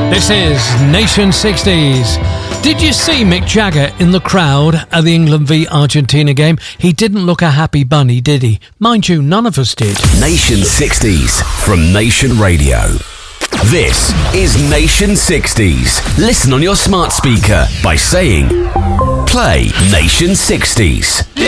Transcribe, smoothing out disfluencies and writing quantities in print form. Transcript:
This is Nation 60s. Did you see Mick Jagger in the crowd at the England v Argentina game? He didn't look a happy bunny, did he? Mind you, none of us did. Nation 60s from Nation Radio. This is Nation 60s. Listen on your smart speaker by saying, play Nation 60s.